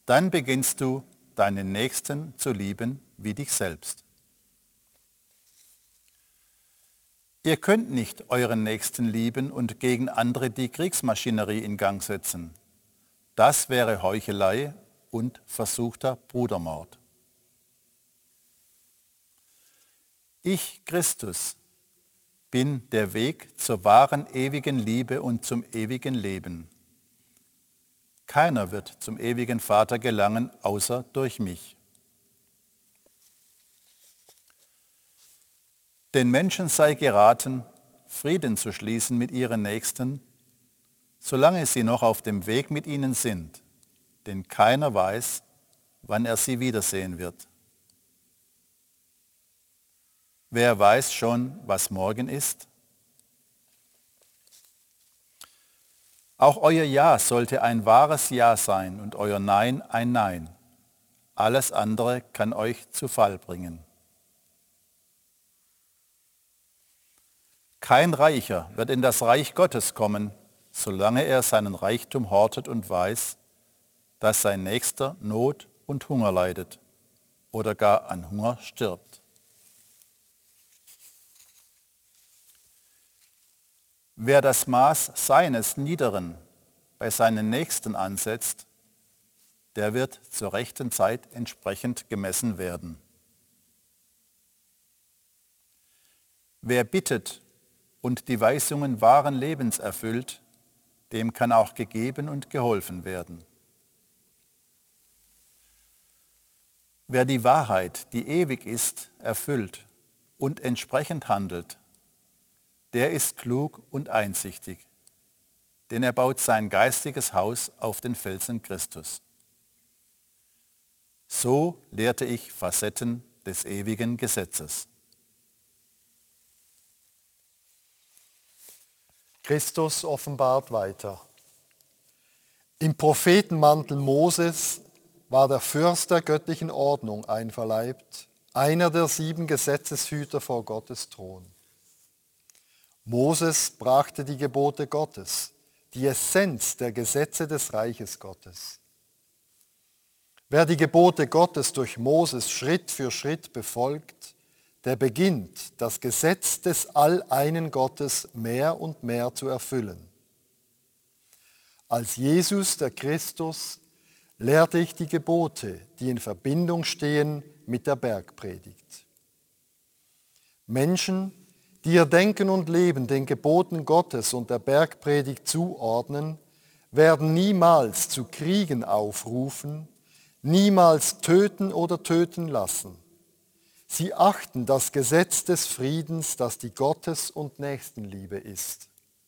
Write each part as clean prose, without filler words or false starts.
Dann beginnst du, deinen Nächsten zu lieben wie dich selbst. Ihr könnt nicht euren Nächsten lieben und gegen andere die Kriegsmaschinerie in Gang setzen. Das wäre Heuchelei und versuchter Brudermord. Ich, Christus, bin der Weg zur wahren ewigen Liebe und zum ewigen Leben. Keiner wird zum ewigen Vater gelangen, außer durch mich. Den Menschen sei geraten, Frieden zu schließen mit ihren Nächsten, solange sie noch auf dem Weg mit ihnen sind, denn keiner weiß, wann er sie wiedersehen wird. Wer weiß schon, was morgen ist? Auch euer Ja sollte ein wahres Ja sein und euer Nein ein Nein. Alles andere kann euch zu Fall bringen. Kein Reicher wird in das Reich Gottes kommen, solange er seinen Reichtum hortet und weiß, dass sein Nächster Not und Hunger leidet oder gar an Hunger stirbt. Wer das Maß seines Niederen bei seinen Nächsten ansetzt, der wird zur rechten Zeit entsprechend gemessen werden. Wer bittet und die Weisungen wahren Lebens erfüllt, dem kann auch gegeben und geholfen werden. Wer die Wahrheit, die ewig ist, erfüllt und entsprechend handelt, der ist klug und einsichtig, denn er baut sein geistiges Haus auf den Felsen Christus. So lehrte ich Facetten des ewigen Gesetzes. Christus offenbart weiter. Im Prophetenmantel Moses war der Fürst der göttlichen Ordnung einverleibt, einer der 7 Gesetzeshüter vor Gottes Thron. Moses brachte die Gebote Gottes, die Essenz der Gesetze des Reiches Gottes. Wer die Gebote Gottes durch Moses Schritt für Schritt befolgt, der beginnt, das Gesetz des Alleinen Gottes mehr und mehr zu erfüllen. Als Jesus, der Christus, lehrte ich die Gebote, die in Verbindung stehen mit der Bergpredigt. Menschen, die ihr Denken und Leben den Geboten Gottes und der Bergpredigt zuordnen, werden niemals zu Kriegen aufrufen, niemals töten oder töten lassen. Sie achten das Gesetz des Friedens, das die Gottes- und Nächstenliebe ist.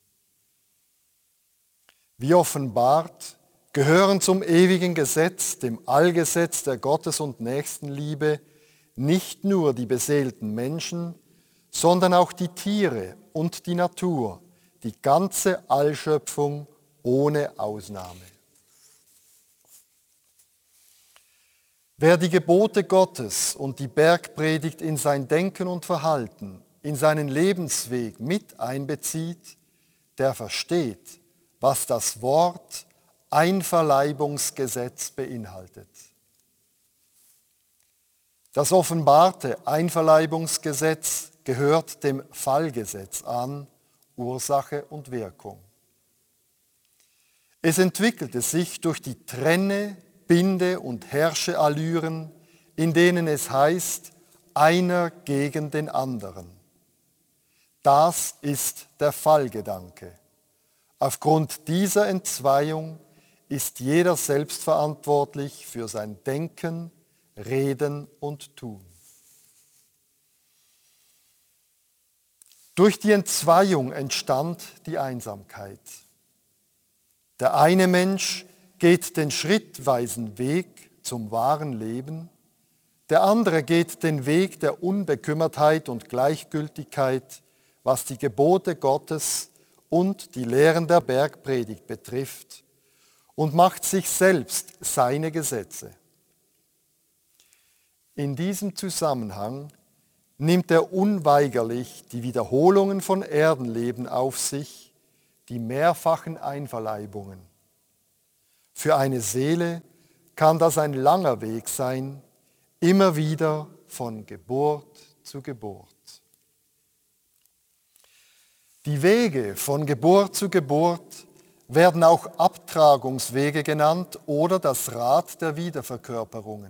Wie offenbart, gehören zum ewigen Gesetz, dem Allgesetz der Gottes- und Nächstenliebe, nicht nur die beseelten Menschen, sondern auch die Tiere und die Natur, die ganze Allschöpfung ohne Ausnahme. Wer die Gebote Gottes und die Bergpredigt in sein Denken und Verhalten, in seinen Lebensweg mit einbezieht, der versteht, was das Wort Einverleibungsgesetz beinhaltet. Das offenbarte Einverleibungsgesetz gehört dem Fallgesetz an, Ursache und Wirkung. Es entwickelte sich durch die Trenne-, Binde- und Herrscheallüren, in denen es heißt, einer gegen den anderen. Das ist der Fallgedanke. Aufgrund dieser Entzweiung ist jeder selbstverantwortlich für sein Denken, Reden und Tun. Durch die Entzweiung entstand die Einsamkeit. Der eine Mensch geht den schrittweisen Weg zum wahren Leben, der andere geht den Weg der Unbekümmertheit und Gleichgültigkeit, was die Gebote Gottes und die Lehren der Bergpredigt betrifft, und macht sich selbst seine Gesetze. In diesem Zusammenhang nimmt er unweigerlich die Wiederholungen von Erdenleben auf sich, die mehrfachen Einverleibungen. Für eine Seele kann das ein langer Weg sein, immer wieder von Geburt zu Geburt. Die Wege von Geburt zu Geburt werden auch Abtragungswege genannt oder das Rad der Wiederverkörperungen.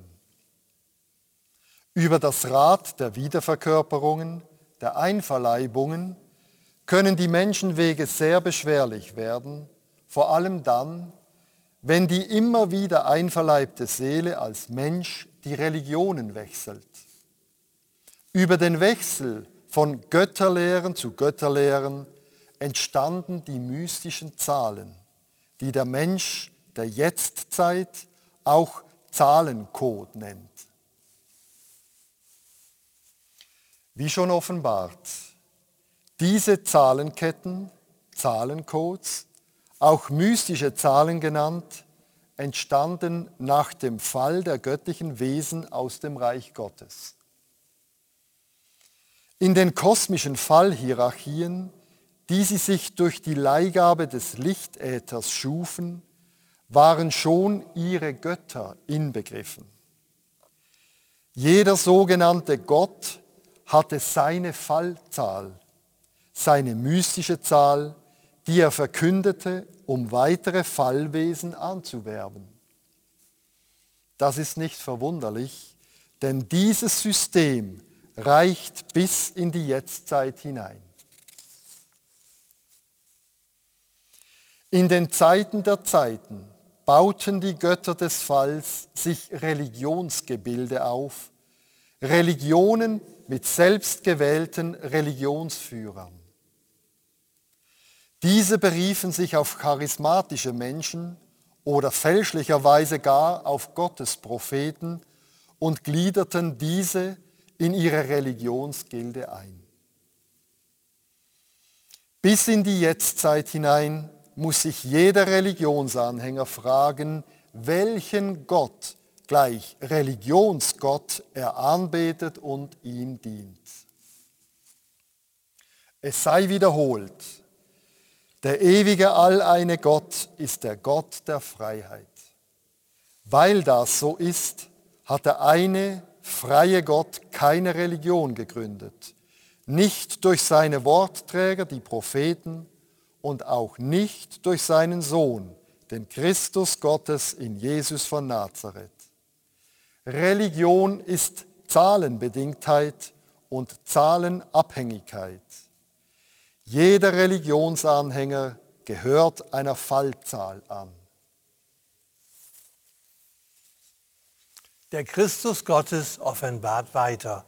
Über das Rad der Wiederverkörperungen, der Einverleibungen, können die Menschenwege sehr beschwerlich werden, vor allem dann, wenn die immer wieder einverleibte Seele als Mensch die Religionen wechselt. Über den Wechsel von Götterlehren zu Götterlehren entstanden die mystischen Zahlen, die der Mensch der Jetztzeit auch Zahlencode nennt. Wie schon offenbart, diese Zahlenketten, Zahlencodes, auch mystische Zahlen genannt, entstanden nach dem Fall der göttlichen Wesen aus dem Reich Gottes. In den kosmischen Fallhierarchien, die sie sich durch die Leihgabe des Lichtäthers schufen, waren schon ihre Götter inbegriffen. Jeder sogenannte Gott hatte seine Fallzahl, seine mystische Zahl, die er verkündete, um weitere Fallwesen anzuwerben. Das ist nicht verwunderlich, denn dieses System reicht bis in die Jetztzeit hinein. In den Zeiten der Zeiten bauten die Götter des Falls sich Religionsgebilde auf, Religionen mit selbstgewählten Religionsführern. Diese beriefen sich auf charismatische Menschen oder fälschlicherweise gar auf Gottespropheten und gliederten diese in ihre Religionsgilde ein. Bis in die Jetztzeit hinein muss sich jeder Religionsanhänger fragen, welchen Gott gleich Religionsgott er anbetet und ihm dient. Es sei wiederholt, der ewige alleine Gott ist der Gott der Freiheit. Weil das so ist, hat der eine freie Gott keine Religion gegründet, nicht durch seine Wortträger, die Propheten, und auch nicht durch seinen Sohn, den Christus Gottes in Jesus von Nazareth. Religion ist Zahlenbedingtheit und Zahlenabhängigkeit. Jeder Religionsanhänger gehört einer Fallzahl an. Der Christus Gottes offenbart weiter.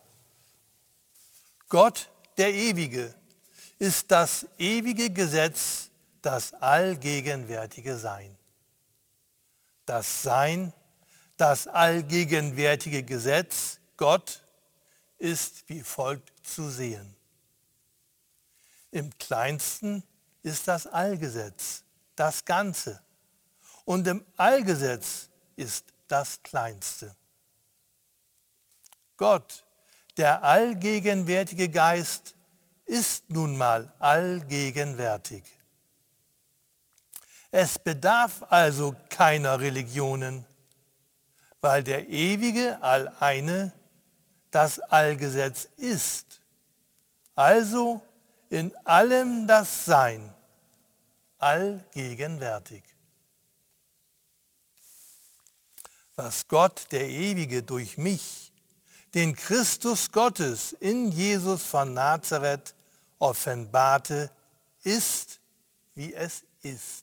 Gott, der Ewige, ist das ewige Gesetz, das allgegenwärtige Sein. Das Sein, das allgegenwärtige Gesetz, Gott, ist wie folgt zu sehen. Im Kleinsten ist das Allgesetz, das Ganze. Und im Allgesetz ist das Kleinste. Gott, der allgegenwärtige Geist, ist nun mal allgegenwärtig. Es bedarf also keiner Religionen, weil der ewige Alleine das Allgesetz ist, also in allem das Sein, allgegenwärtig. Was Gott, der Ewige, durch mich, den Christus Gottes in Jesus von Nazareth, offenbarte, ist, wie es ist.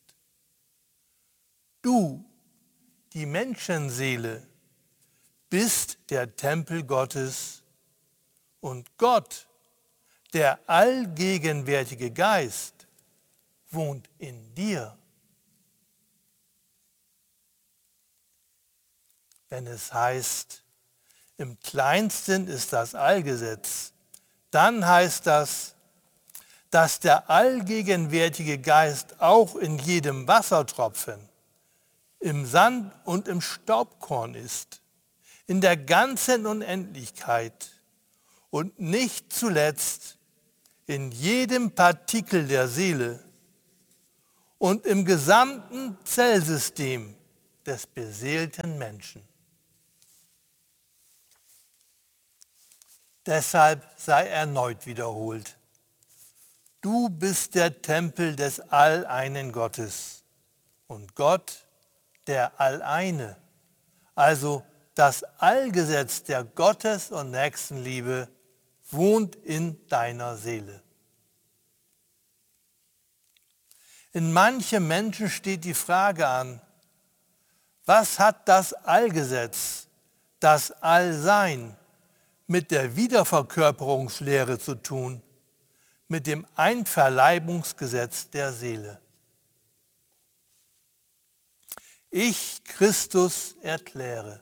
Du, die Menschenseele, bist der Tempel Gottes und Gott, der allgegenwärtige Geist, wohnt in dir. Wenn es heißt, im Kleinsten ist das Allgesetz, dann heißt das, dass der allgegenwärtige Geist auch in jedem Wassertropfen, im Sand und im Staubkorn ist, in der ganzen Unendlichkeit und nicht zuletzt in jedem Partikel der Seele und im gesamten Zellsystem des beseelten Menschen. Deshalb sei erneut wiederholt: Du bist der Tempel des Alleinen Gottes und Gott, der Alleine, also das Allgesetz der Gottes- und Nächstenliebe, wohnt in deiner Seele. In manchem Menschen steht die Frage an: Was hat das Allgesetz, das Allsein, mit der Wiederverkörperungslehre zu tun, mit dem Einverleibungsgesetz der Seele? Ich, Christus, erkläre: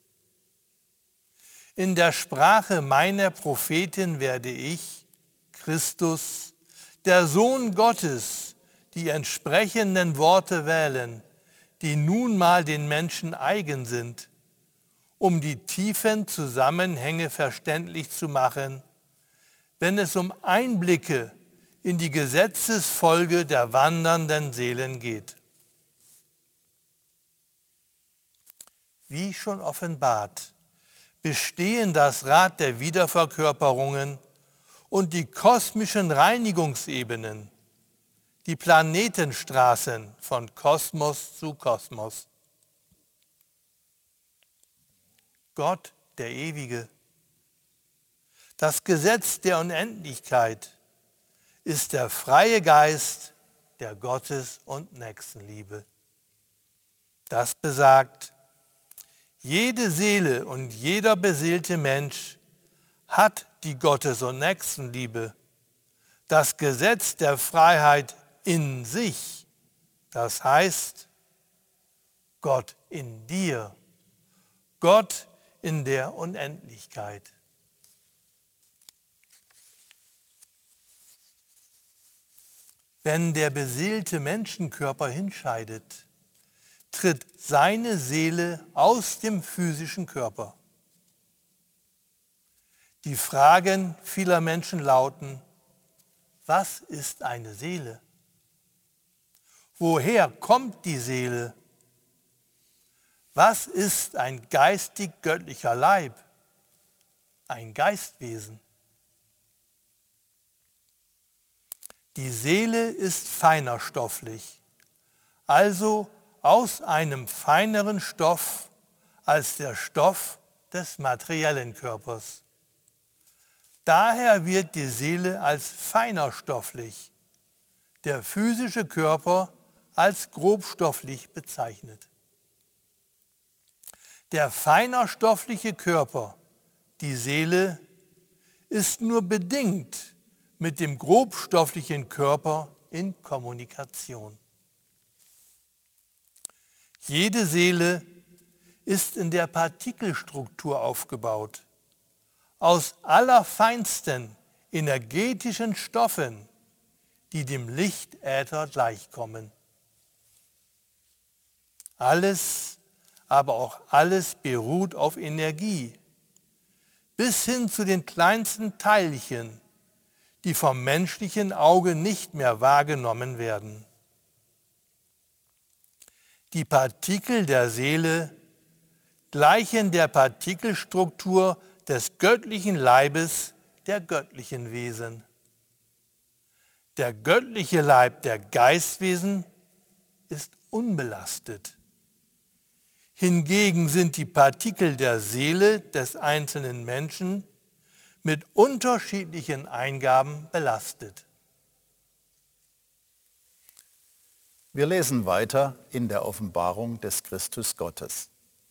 In der Sprache meiner Prophetin werde ich, Christus, der Sohn Gottes, die entsprechenden Worte wählen, die nun mal den Menschen eigen sind, um die tiefen Zusammenhänge verständlich zu machen, wenn es um Einblicke in die Gesetzesfolge der wandernden Seelen geht. Wie schon offenbart, bestehen das Rad der Wiederverkörperungen und die kosmischen Reinigungsebenen, die Planetenstraßen von Kosmos zu Kosmos. Gott, der Ewige, das Gesetz der Unendlichkeit, ist der freie Geist der Gottes- und Nächstenliebe. Das besagt, jede Seele und jeder beseelte Mensch hat die Gottes- und Nächstenliebe, das Gesetz der Freiheit in sich, das heißt Gott in dir, Gott in der Unendlichkeit. Wenn der beseelte Menschenkörper hinscheidet, tritt seine Seele aus dem physischen Körper. Die Fragen vieler Menschen lauten: Was ist eine Seele? Woher kommt die Seele? Was ist ein geistig-göttlicher Leib? Ein Geistwesen? Die Seele ist feinerstofflich, also aus einem feineren Stoff als der Stoff des materiellen Körpers. Daher wird die Seele als feinerstofflich, der physische Körper als grobstofflich bezeichnet. Der feinerstoffliche Körper, die Seele, ist nur bedingt mit dem grobstofflichen Körper in Kommunikation. Jede Seele ist in der Partikelstruktur aufgebaut, aus allerfeinsten energetischen Stoffen, die dem Lichtäther gleichkommen. Alles, aber auch alles beruht auf Energie, bis hin zu den kleinsten Teilchen, die vom menschlichen Auge nicht mehr wahrgenommen werden. Die Partikel der Seele gleichen der Partikelstruktur des göttlichen Leibes der göttlichen Wesen. Der göttliche Leib der Geistwesen ist unbelastet. Hingegen sind die Partikel der Seele des einzelnen Menschen mit unterschiedlichen Eingaben belastet. Wir lesen weiter in der Offenbarung des Christus Gottes.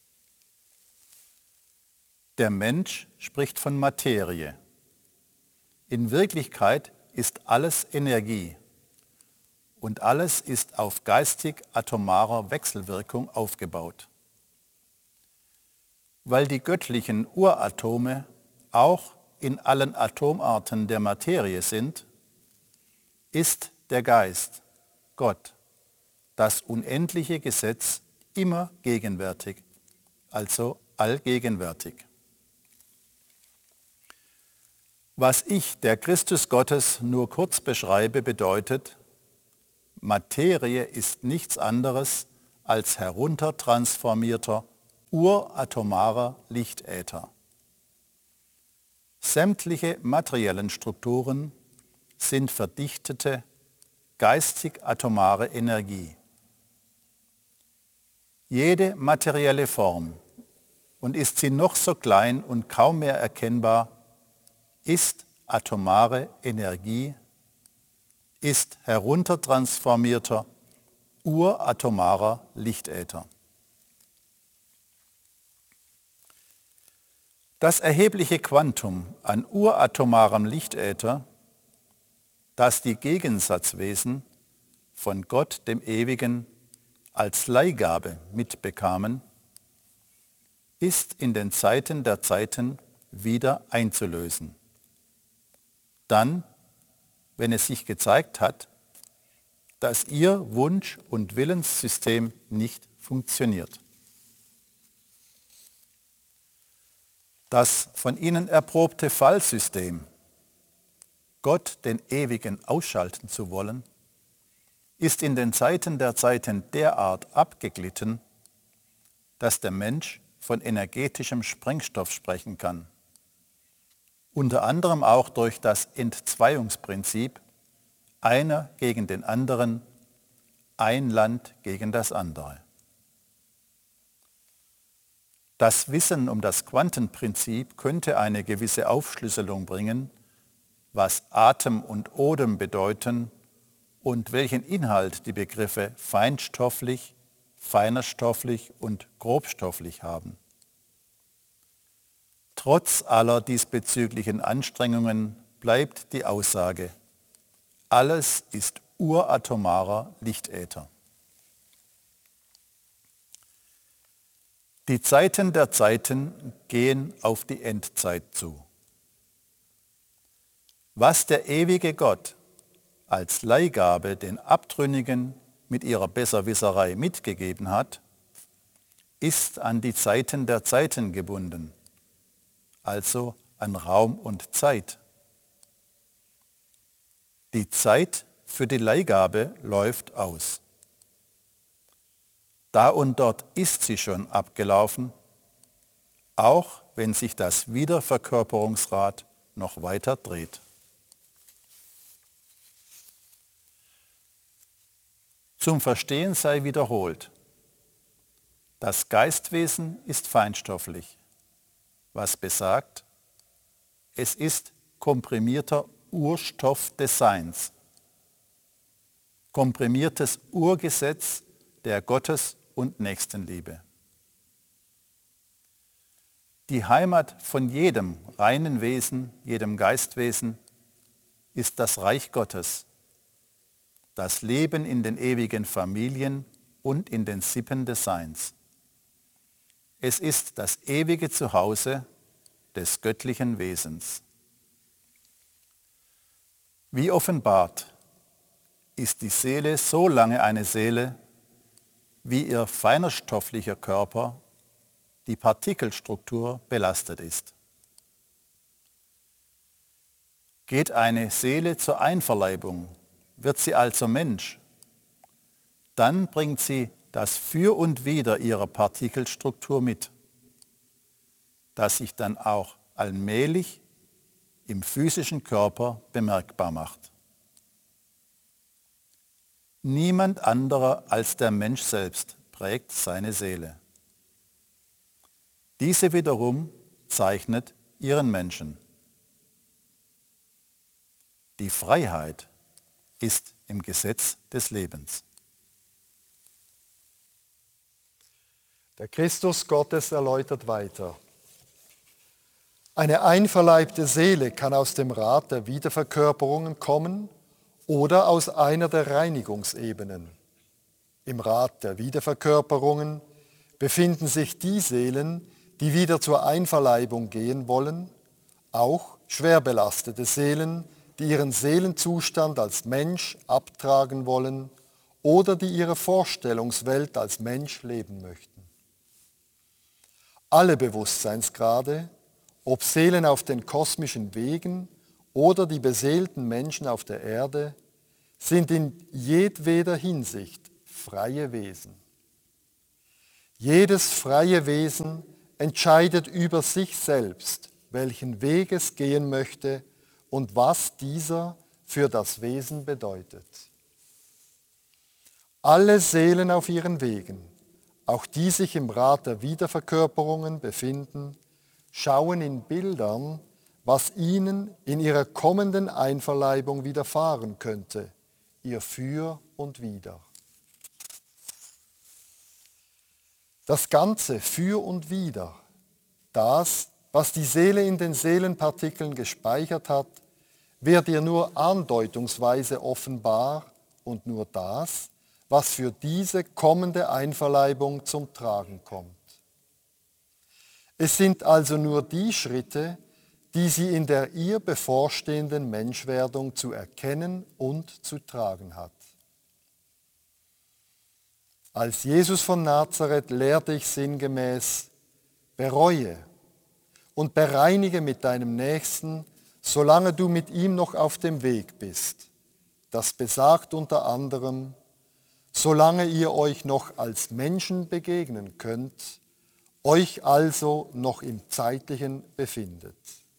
Der Mensch spricht von Materie. In Wirklichkeit ist alles Energie und alles ist auf geistig-atomarer Wechselwirkung aufgebaut. Weil die göttlichen Uratome auch in allen Atomarten der Materie sind, ist der Geist, Gott, das unendliche Gesetz immer gegenwärtig, also allgegenwärtig. Was ich, der Christus Gottes, nur kurz beschreibe, bedeutet, Materie ist nichts anderes als heruntertransformierter, uratomarer Lichtäther. Sämtliche materiellen Strukturen sind verdichtete, geistig-atomare Energie. Jede materielle Form, und ist sie noch so klein und kaum mehr erkennbar, ist atomare Energie, ist heruntertransformierter, uratomarer Lichtäther. Das erhebliche Quantum an uratomarem Lichtäther, das die Gegensatzwesen von Gott, dem Ewigen, als Leihgabe mitbekamen, ist in den Zeiten der Zeiten wieder einzulösen. Dann, wenn es sich gezeigt hat, dass ihr Wunsch- und Willenssystem nicht funktioniert. Das von ihnen erprobte Fallsystem, Gott den Ewigen ausschalten zu wollen, ist in den Zeiten der Zeiten derart abgeglitten, dass der Mensch von energetischem Sprengstoff sprechen kann. Unter anderem auch durch das Entzweiungsprinzip, einer gegen den anderen, ein Land gegen das andere. Das Wissen um das Quantenprinzip könnte eine gewisse Aufschlüsselung bringen, was Atem und Odem bedeuten und welchen Inhalt die Begriffe feinstofflich, feinerstofflich und grobstofflich haben. Trotz aller diesbezüglichen Anstrengungen bleibt die Aussage: Alles ist uratomarer Lichtäther. Die Zeiten der Zeiten gehen auf die Endzeit zu. Was der ewige Gott als Leihgabe den Abtrünnigen mit ihrer Besserwisserei mitgegeben hat, ist an die Zeiten der Zeiten gebunden, also an Raum und Zeit. Die Zeit für die Leihgabe läuft aus. Da und dort ist sie schon abgelaufen, auch wenn sich das Wiederverkörperungsrad noch weiter dreht. Zum Verstehen sei wiederholt: Das Geistwesen ist feinstofflich, was besagt, es ist komprimierter Urstoff des Seins, komprimiertes Urgesetz der Gottes- und Nächstenliebe. Die Heimat von jedem reinen Wesen, jedem Geistwesen, ist das Reich Gottes, das Leben in den ewigen Familien und in den Sippen des Seins. Es ist das ewige Zuhause des göttlichen Wesens. Wie offenbart ist die Seele so lange eine Seele, wie ihr feinerstofflicher Körper, die Partikelstruktur, belastet ist. Geht eine Seele zur Einverleibung, wird sie also Mensch, dann bringt sie das Für und Wider ihrer Partikelstruktur mit, das sich dann auch allmählich im physischen Körper bemerkbar macht. Niemand anderer als der Mensch selbst prägt seine Seele. Diese wiederum zeichnet ihren Menschen. Die Freiheit ist im Gesetz des Lebens. Der Christus Gottes erläutert weiter: Eine einverleibte Seele kann aus dem Rat der Wiederverkörperungen kommen oder aus einer der Reinigungsebenen. Im Rat der Wiederverkörperungen befinden sich die Seelen, die wieder zur Einverleibung gehen wollen, auch schwer belastete Seelen, die ihren Seelenzustand als Mensch abtragen wollen oder die ihre Vorstellungswelt als Mensch leben möchten. Alle Bewusstseinsgrade, ob Seelen auf den kosmischen Wegen oder die beseelten Menschen auf der Erde, sind in jedweder Hinsicht freie Wesen. Jedes freie Wesen entscheidet über sich selbst, welchen Weg es gehen möchte und was dieser für das Wesen bedeutet. Alle Seelen auf ihren Wegen, auch die sich im Rat der Wiederverkörperungen befinden, schauen in Bildern, was ihnen in ihrer kommenden Einverleibung widerfahren könnte, ihr Für und Wider. Das Ganze Für und Wider, das, was die Seele in den Seelenpartikeln gespeichert hat, wird ihr nur andeutungsweise offenbar und nur das, was für diese kommende Einverleibung zum Tragen kommt. Es sind also nur die Schritte, die sie in der ihr bevorstehenden Menschwerdung zu erkennen und zu tragen hat. Als Jesus von Nazareth lehrte ich sinngemäß, bereue und bereinige mit deinem Nächsten, solange du mit ihm noch auf dem Weg bist. Das besagt unter anderem, solange ihr euch noch als Menschen begegnen könnt, euch also noch im Zeitlichen befindet.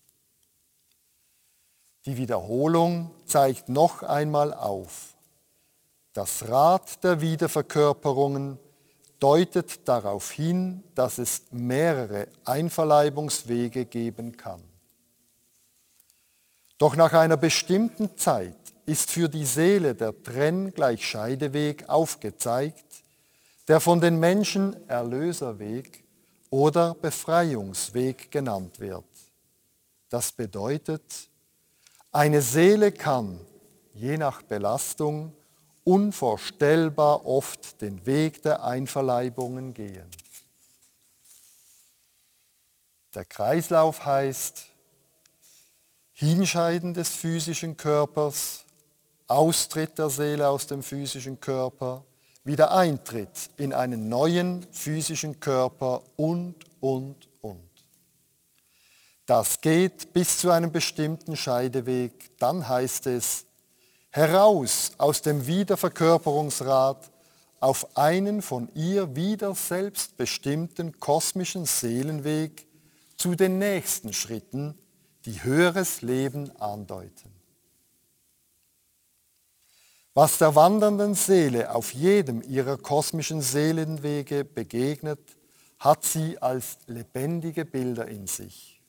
Die Wiederholung zeigt noch einmal auf, das Rad der Wiederverkörperungen deutet darauf hin, dass es mehrere Einverleibungswege geben kann. Doch nach einer bestimmten Zeit ist für die Seele der Trenn-Scheideweg aufgezeigt, der von den Menschen Erlöserweg oder Befreiungsweg genannt wird. Das bedeutet, eine Seele kann, je nach Belastung, unvorstellbar oft den Weg der Einverleibungen gehen. Der Kreislauf heißt Hinscheiden des physischen Körpers, Austritt der Seele aus dem physischen Körper, wieder Eintritt in einen neuen physischen Körper und. Das geht bis zu einem bestimmten Scheideweg, dann heißt es, heraus aus dem Wiederverkörperungsrad auf einen von ihr wieder selbstbestimmten kosmischen Seelenweg zu den nächsten Schritten, die höheres Leben andeuten. Was der wandernden Seele auf jedem ihrer kosmischen Seelenwege begegnet, hat sie als lebendige Bilder in sich.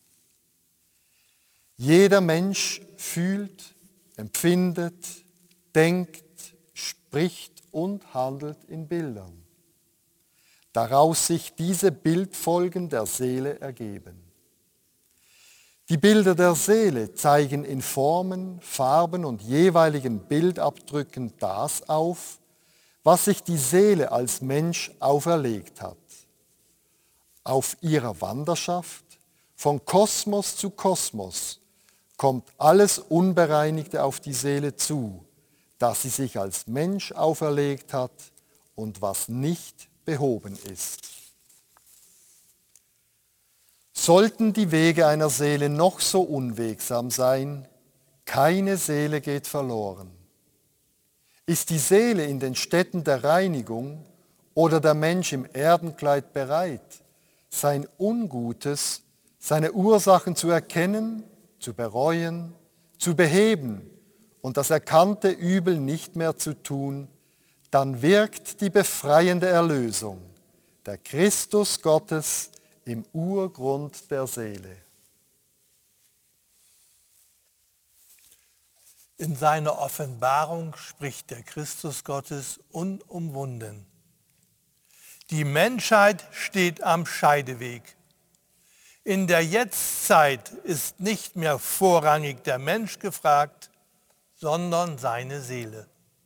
Jeder Mensch fühlt, empfindet, denkt, spricht und handelt in Bildern. Daraus sich diese Bildfolgen der Seele ergeben. Die Bilder der Seele zeigen in Formen, Farben und jeweiligen Bildabdrücken das auf, was sich die Seele als Mensch auferlegt hat. Auf ihrer Wanderschaft von Kosmos zu Kosmos kommt alles Unbereinigte auf die Seele zu, das sie sich als Mensch auferlegt hat und was nicht behoben ist. Sollten die Wege einer Seele noch so unwegsam sein, keine Seele geht verloren. Ist die Seele in den Städten der Reinigung oder der Mensch im Erdenkleid bereit, sein Ungutes, seine Ursachen zu erkennen, zu bereuen, zu beheben und das erkannte Übel nicht mehr zu tun, dann wirkt die befreiende Erlösung, der Christus Gottes im Urgrund der Seele. In seiner Offenbarung spricht der Christus Gottes unumwunden. Die Menschheit steht am Scheideweg. In der Jetztzeit ist nicht mehr vorrangig der Mensch gefragt, sondern seine Seele.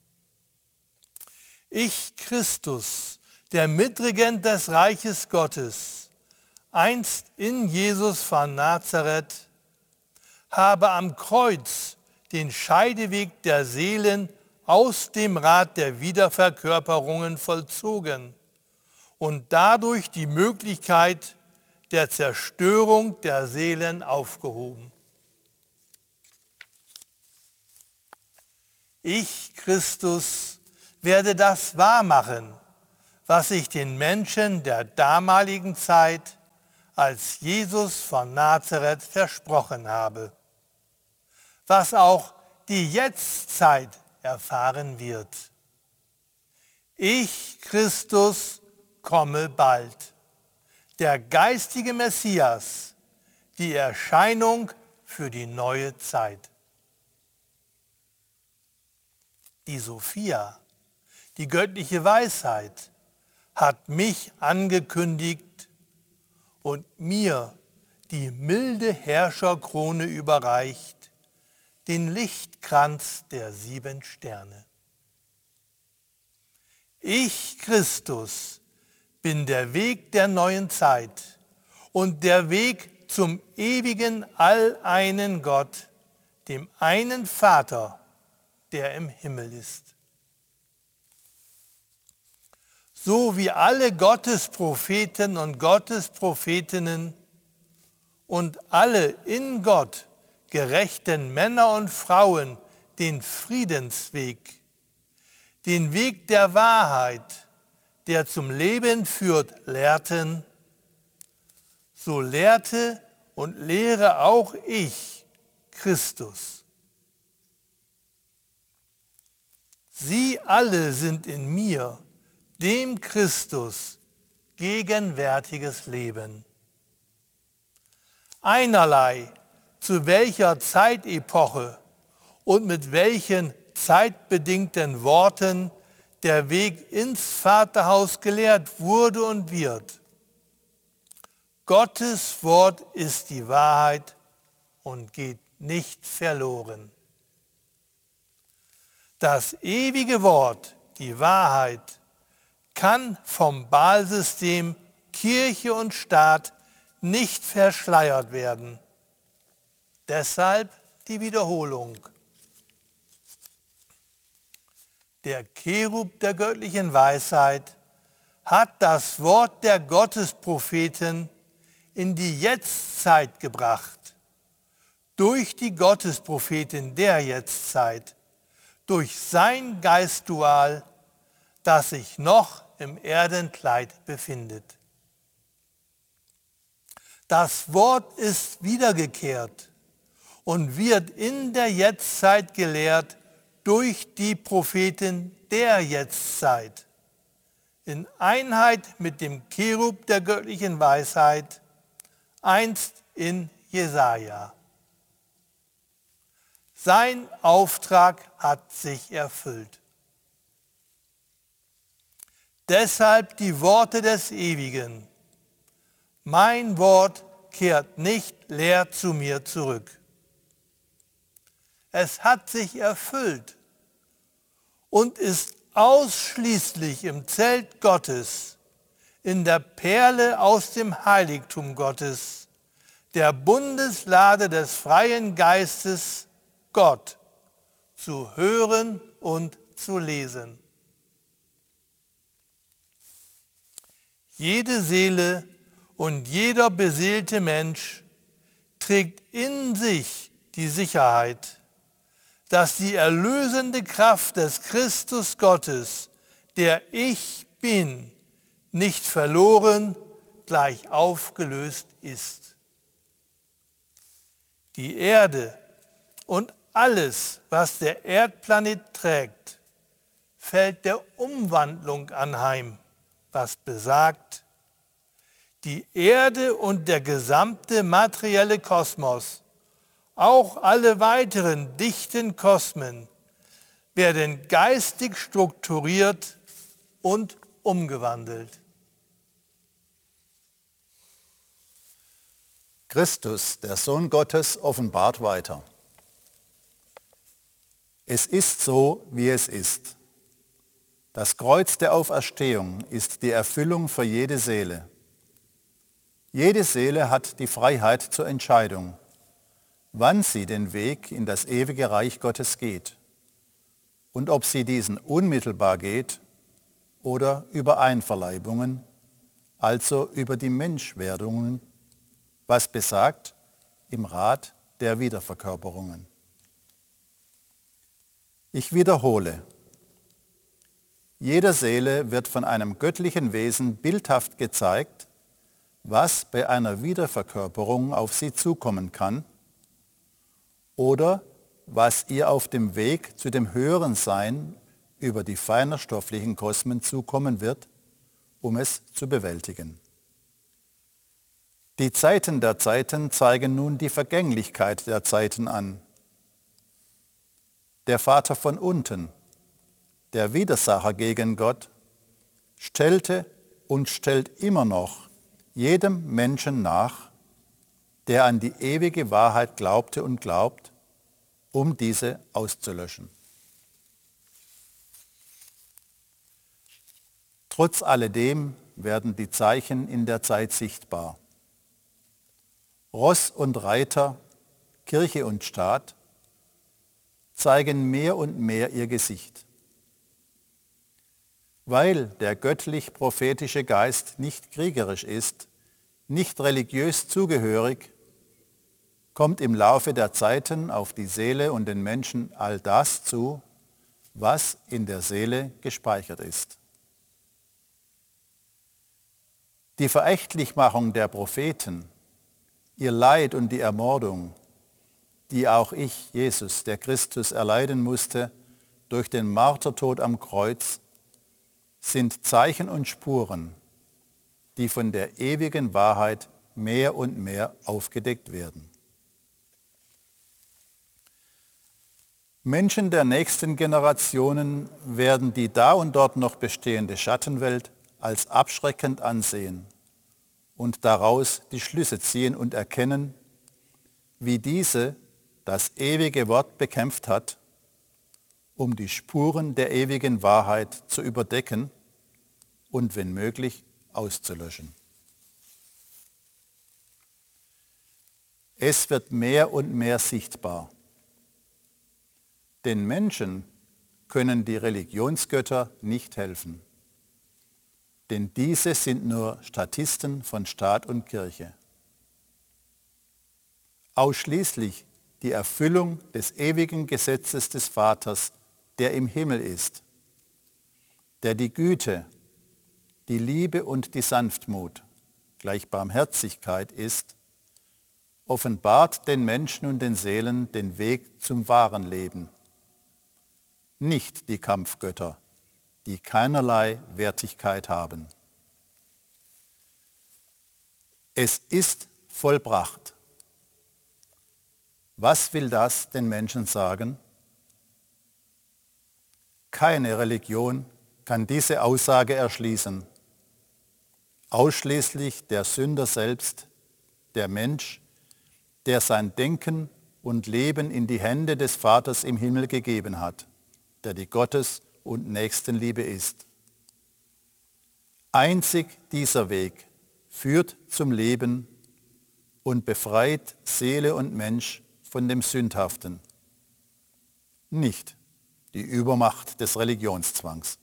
Ich, Christus, der Mitregent des Reiches Gottes, einst in Jesus von Nazareth, habe am Kreuz den Scheideweg der Seelen aus dem Rad der Wiederverkörperungen vollzogen und dadurch die Möglichkeit der Zerstörung der Seelen aufgehoben. Ich, Christus, werde das wahrmachen, was ich den Menschen der damaligen Zeit als Jesus von Nazareth versprochen habe, was auch die Jetztzeit erfahren wird. Ich, Christus, komme bald. Der geistige Messias, die Erscheinung für die neue Zeit. Die Sophia, die göttliche Weisheit, hat mich angekündigt und mir die milde Herrscherkrone überreicht, den Lichtkranz der 7 Sterne. Ich, Christus, bin der Weg der neuen Zeit und der Weg zum ewigen alleinen Gott, dem einen Vater, der im Himmel ist. So wie alle Gottespropheten und Gottesprophetinnen und alle in Gott gerechten Männer und Frauen den Friedensweg, den Weg der Wahrheit, der zum Leben führt, lehrten, so lehrte und lehre auch ich, Christus. Sie alle sind in mir, dem Christus, gegenwärtiges Leben. Einerlei, zu welcher Zeitepoche und mit welchen zeitbedingten Worten der Weg ins Vaterhaus gelehrt wurde und wird. Gottes Wort ist die Wahrheit und geht nicht verloren. Das ewige Wort, die Wahrheit, kann vom Baalsystem Kirche und Staat nicht verschleiert werden. Deshalb die Wiederholung. Der Cherub der göttlichen Weisheit hat das Wort der Gottespropheten in die Jetztzeit gebracht, durch die Gottespropheten der Jetztzeit, durch sein Geistdual, das sich noch im Erdenkleid befindet. Das Wort ist wiedergekehrt und wird in der Jetztzeit gelehrt durch die Propheten der Jetztzeit, in Einheit mit dem Cherub der göttlichen Weisheit, einst in Jesaja. Sein Auftrag hat sich erfüllt. Deshalb die Worte des Ewigen. Mein Wort kehrt nicht leer zu mir zurück. Es hat sich erfüllt und ist ausschließlich im Zelt Gottes, in der Perle aus dem Heiligtum Gottes, der Bundeslade des freien Geistes, Gott, zu hören und zu lesen. Jede Seele und jeder beseelte Mensch trägt in sich die Sicherheit, dass die erlösende Kraft des Christus Gottes, der Ich Bin, nicht verloren, gleich aufgelöst ist. Die Erde und alles, was der Erdplanet trägt, fällt der Umwandlung anheim, was besagt, die Erde und der gesamte materielle Kosmos, auch alle weiteren dichten Kosmen, werden geistig strukturiert und umgewandelt. Christus, der Sohn Gottes, offenbart weiter. Es ist so, wie es ist. Das Kreuz der Auferstehung ist die Erfüllung für jede Seele. Jede Seele hat die Freiheit zur Entscheidung, wann sie den Weg in das ewige Reich Gottes geht und ob sie diesen unmittelbar geht oder über Einverleibungen, also über die Menschwerdungen, was besagt im Rat der Wiederverkörperungen. Ich wiederhole, Jeder Seele wird von einem göttlichen Wesen bildhaft gezeigt, was bei einer Wiederverkörperung auf sie zukommen kann oder was ihr auf dem Weg zu dem höheren Sein über die feiner stofflichen Kosmen zukommen wird, um es zu bewältigen. Die Zeiten der Zeiten zeigen nun die Vergänglichkeit der Zeiten an. Der Vater von unten, der Widersacher gegen Gott, stellte und stellt immer noch jedem Menschen nach, der an die ewige Wahrheit glaubte und glaubt, um diese auszulöschen. Trotz alledem werden die Zeichen in der Zeit sichtbar. Ross und Reiter, Kirche und Staat zeigen mehr und mehr ihr Gesicht. Weil der göttlich-prophetische Geist nicht kriegerisch ist, nicht religiös zugehörig, kommt im Laufe der Zeiten auf die Seele und den Menschen all das zu, was in der Seele gespeichert ist. Die Verächtlichmachung der Propheten, ihr Leid und die Ermordung, die auch ich, Jesus, der Christus, erleiden musste durch den Martertod am Kreuz, sind Zeichen und Spuren, die von der ewigen Wahrheit mehr und mehr aufgedeckt werden. Menschen der nächsten Generationen werden die da und dort noch bestehende Schattenwelt als abschreckend ansehen und daraus die Schlüsse ziehen und erkennen, wie diese das ewige Wort bekämpft hat, um die Spuren der ewigen Wahrheit zu überdecken und wenn möglich auszulöschen. Es wird mehr und mehr sichtbar. Den Menschen können die Religionsgötter nicht helfen, denn diese sind nur Statisten von Staat und Kirche. Ausschließlich die Erfüllung des ewigen Gesetzes des Vaters, der im Himmel ist, der die Güte, die Liebe und die Sanftmut, gleich Barmherzigkeit ist, offenbart den Menschen und den Seelen den Weg zum wahren Leben. Nicht die Kampfgötter, die keinerlei Wertigkeit haben. Es ist vollbracht. Was will das den Menschen sagen? Keine Religion kann diese Aussage erschließen. Ausschließlich der Sünder selbst, der Mensch, der sein Denken und Leben in die Hände des Vaters im Himmel gegeben hat, der die Gottes- und Nächstenliebe ist. Einzig dieser Weg führt zum Leben und befreit Seele und Mensch von dem Sündhaften, nicht die Übermacht des Religionszwangs.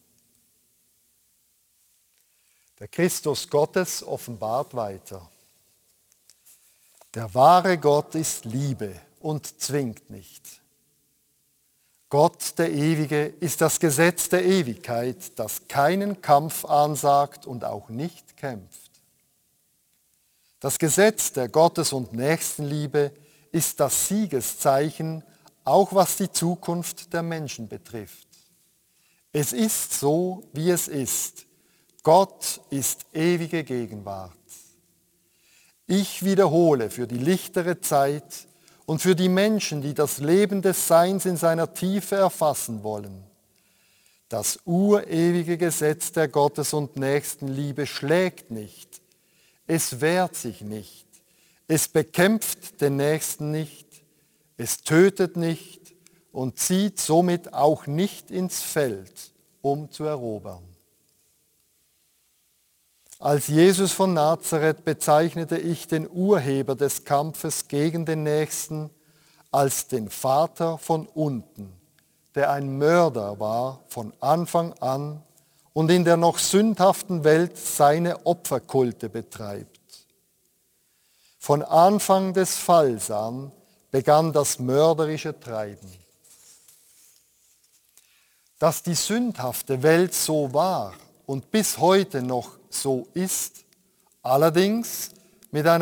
Der Christus Gottes offenbart weiter. Der wahre Gott ist Liebe und zwingt nicht. Gott, der Ewige, ist das Gesetz der Ewigkeit, das keinen Kampf ansagt und auch nicht kämpft. Das Gesetz der Gottes- und Nächstenliebe ist das Siegeszeichen, auch was die Zukunft der Menschen betrifft. Es ist so, wie es ist. Gott ist ewige Gegenwart. Ich wiederhole für die lichtere Zeit und für die Menschen, die das Leben des Seins in seiner Tiefe erfassen wollen. Das urewige Gesetz der Gottes- und Nächstenliebe schlägt nicht. Es wehrt sich nicht. Es bekämpft den Nächsten nicht. Es tötet nicht und zieht somit auch nicht ins Feld, um zu erobern. Als Jesus von Nazareth bezeichnete ich den Urheber des Kampfes gegen den Nächsten als den Vater von unten, der ein Mörder war von Anfang an und in der noch sündhaften Welt seine Opferkulte betreibt. Von Anfang des Falls an begann das mörderische Treiben. dass die sündhafte Welt so war und bis heute noch so ist, allerdings mit einer